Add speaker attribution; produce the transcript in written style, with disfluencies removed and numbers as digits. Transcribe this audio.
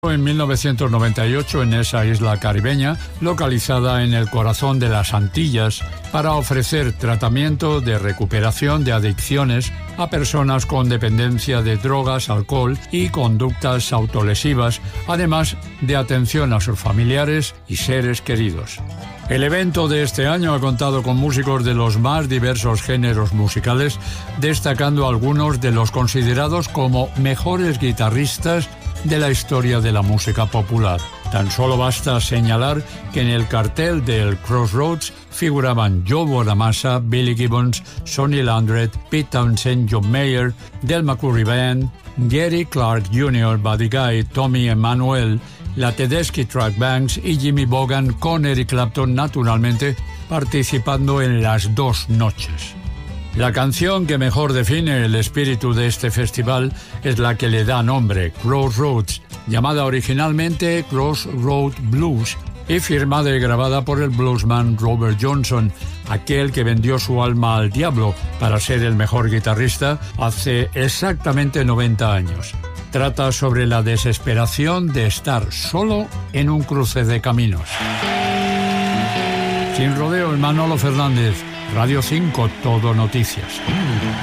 Speaker 1: En 1998 en esa isla caribeña, localizada en el corazón de las Antillas, para ofrecer tratamiento de recuperación de adicciones a personas con dependencia de drogas, alcohol y conductas autolesivas, además de atención a sus familiares y seres queridos. El evento de este año ha contado con músicos de los más diversos géneros musicales, destacando algunos de los considerados como mejores guitarristas de la historia de la música popular. Tan solo basta señalar que en el cartel del Crossroads figuraban Joe Bonamassa, Billy Gibbons, Sonny Landreth, Pete Townshend, John Mayer, Del McCoury Band, Gary Clark Jr., Buddy Guy, Tommy Emmanuel, la Tedeschi Truck Bands y Jimmy Vaughan, con Eric Clapton naturalmente participando en las dos noches. La canción que mejor define el espíritu de este festival es la que le da nombre, Crossroads, llamada originalmente Crossroad Blues y firmada y grabada por el bluesman Robert Johnson, aquel que vendió su alma al diablo para ser el mejor guitarrista hace exactamente 90 años. Trata sobre la desesperación de estar solo en un cruce de caminos. Sin rodeo, Manolo Fernández, Radio 5, Todo Noticias.